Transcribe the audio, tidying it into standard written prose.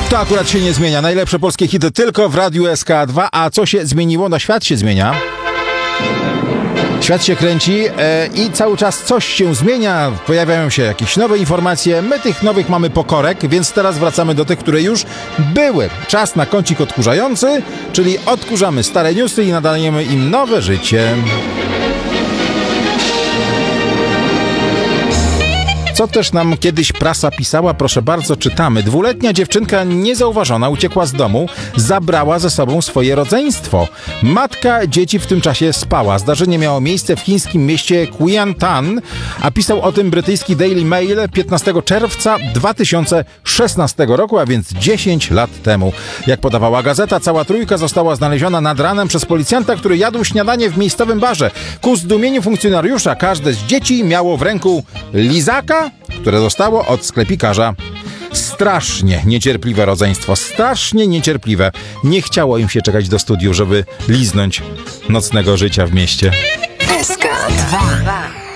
To akurat się nie zmienia. Najlepsze polskie hity tylko w Radiu SK2. A co się zmieniło? No świat się zmienia. Świat się kręci i cały czas coś się zmienia. Pojawiają się jakieś nowe informacje. My tych nowych mamy po korek, więc teraz wracamy do tych, które już były. Czas na kącik odkurzający, czyli odkurzamy stare newsy i nadajemy im nowe życie. Co też nam kiedyś prasa pisała, proszę bardzo, czytamy. 2-letnia dziewczynka niezauważona uciekła z domu, zabrała ze sobą swoje rodzeństwo. Matka dzieci w tym czasie spała. Zdarzenie miało miejsce w chińskim mieście Qiantan, a pisał o tym brytyjski Daily Mail 15 czerwca 2016 roku, a więc 10 lat temu. Jak podawała gazeta, cała trójka została znaleziona nad ranem przez policjanta, który jadł śniadanie w miejscowym barze. Ku zdumieniu funkcjonariusza każde z dzieci miało w ręku lizaka, które zostało od sklepikarza. Strasznie niecierpliwe rodzeństwo, strasznie niecierpliwe. Nie chciało im się czekać do studiów, żeby liznąć nocnego życia w mieście. SK2